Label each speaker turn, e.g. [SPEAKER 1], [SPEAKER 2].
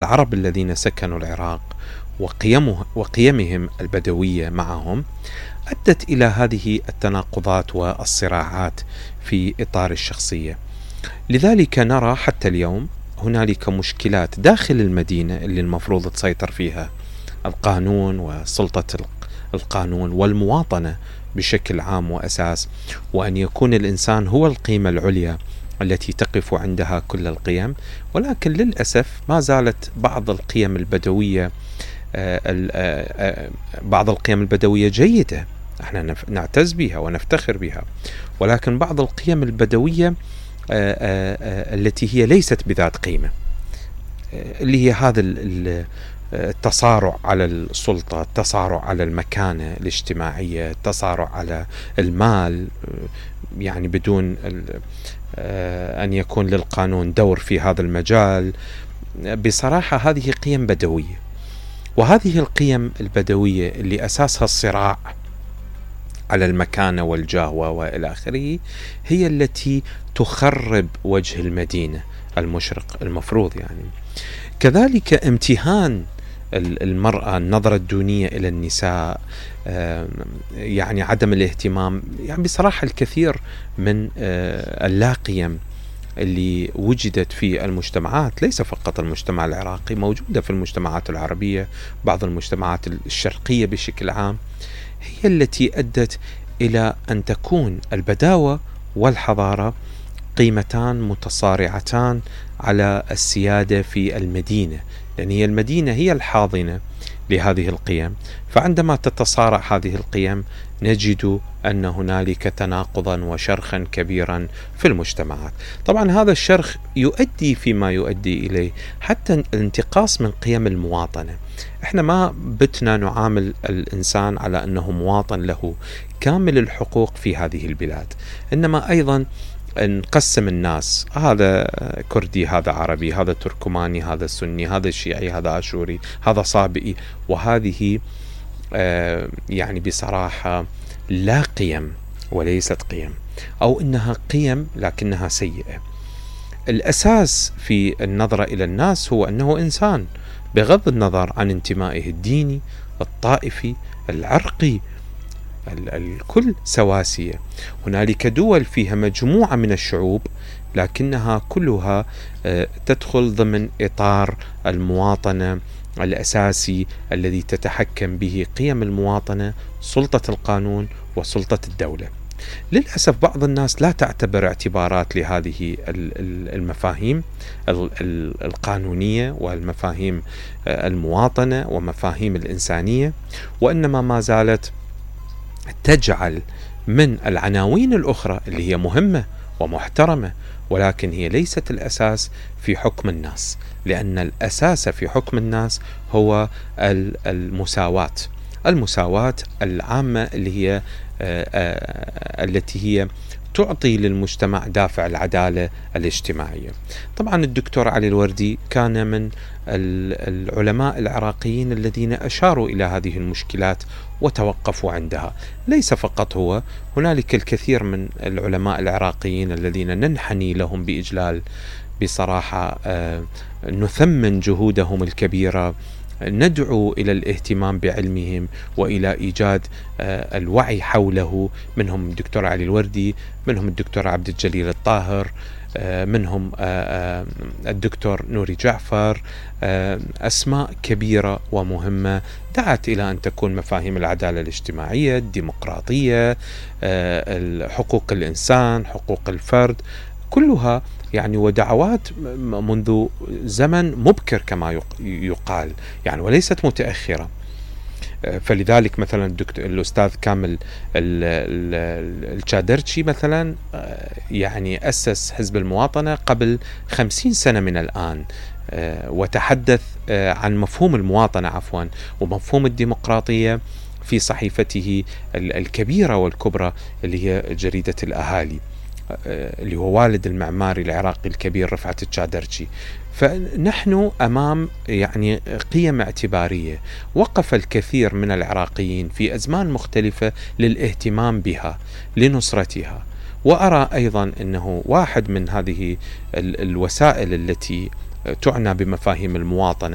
[SPEAKER 1] العرب الذين سكنوا العراق وقيمهم البدوية معهم أدت إلى هذه التناقضات والصراعات في إطار الشخصية. لذلك نرى حتى اليوم هنالك مشكلات داخل المدينة اللي المفروض تسيطر فيها القانون وسلطة القانون والمواطنة بشكل عام وأساس، وأن يكون الإنسان هو القيمة العليا التي تقف عندها كل القيم. ولكن للأسف ما زالت بعض القيم البدوية جيدة، احنا نعتز بها ونفتخر بها، ولكن بعض القيم البدوية التي هي ليست بذات قيمة، اللي هي هذا التصارع على السلطة، التصارع على المكانة الاجتماعية، التصارع على المال، يعني بدون أن يكون للقانون دور في هذا المجال. بصراحة هذه قيم بدوية، وهذه القيم البدوية اللي أساسها الصراع على المكانة والجاه وإلى آخره هي التي تخرب وجه المدينة المشرق المفروض. يعني كذلك امتهان المرأة، النظرة الدونية إلى النساء، يعني عدم الاهتمام، يعني بصراحة الكثير من اللاقيم اللي وجدت في المجتمعات، ليس فقط المجتمع العراقي، موجودة في المجتمعات العربية، بعض المجتمعات الشرقية بشكل عام، هي التي أدت إلى أن تكون البداوة والحضارة قيمتان متصارعتان على السيادة في المدينة، لأن هي المدينة هي الحاضنة لهذه القيم. فعندما تتصارع هذه القيم نجد أن هنالك تناقضا وشرخا كبيرا في المجتمعات. طبعا هذا الشرخ يؤدي فيما يؤدي إليه حتى الانتقاص من قيم المواطنة. احنا ما بتنا نعامل الإنسان على أنه مواطن له كامل الحقوق في هذه البلاد، إنما أيضا نقسم الناس، هذا كردي، هذا عربي، هذا تركماني، هذا سني، هذا شيعي، هذا آشوري، هذا صابئي، وهذه يعني بصراحة لا قيم وليست قيم، أو إنها قيم لكنها سيئة. الأساس في النظرة إلى الناس هو أنه إنسان، بغض النظر عن انتمائه الديني، الطائفي، العرقي، الكل سواسية. هنالك دول فيها مجموعة من الشعوب لكنها كلها تدخل ضمن إطار المواطنة الأساسي الذي تتحكم به قيم المواطنة، سلطة القانون وسلطة الدولة. للأسف بعض الناس لا تعتبر اعتبارات لهذه المفاهيم القانونية والمفاهيم المواطنة ومفاهيم الإنسانية، وإنما ما زالت تجعل من العناوين الأخرى اللي هي مهمة ومحترمة، ولكن هي ليست الأساس في حكم الناس، لأن الأساس في حكم الناس هو المساواة العامة اللي هي التي هي تعطي للمجتمع دافع العدالة الاجتماعية. طبعا الدكتور علي الوردي كان من العلماء العراقيين الذين أشاروا إلى هذه المشكلات وتوقفوا عندها. ليس فقط هو، هنالك الكثير من العلماء العراقيين الذين ننحني لهم بإجلال، بصراحة نثمن جهودهم الكبيرة، ندعو إلى الاهتمام بعلمهم وإلى إيجاد الوعي حوله. منهم الدكتور علي الوردي، منهم الدكتور عبد الجليل الطاهر، منهم الدكتور نوري جعفر، أسماء كبيرة ومهمة دعت إلى أن تكون مفاهيم العدالة الاجتماعية، الديمقراطية، حقوق الإنسان، حقوق الفرد، كلها يعني ودعوات منذ زمن مبكر كما يقال، يعني وليست متأخرة. فلذلك مثلا الأستاذ كامل الشادرشي مثلا يعني أسس حزب المواطنة قبل 50 سنة من الآن، وتحدث عن مفهوم المواطنة ومفهوم الديمقراطية في صحيفته الكبيرة والكبرى اللي هي جريدة الأهالي، اللي هو والد المعماري العراقي الكبير رفعت الشادرشي. فنحن أمام يعني قيم اعتبارية وقف الكثير من العراقيين في أزمان مختلفة للاهتمام بها لنصرتها. وأرى أيضا أنه واحد من هذه الوسائل التي تعنى بمفاهيم المواطنة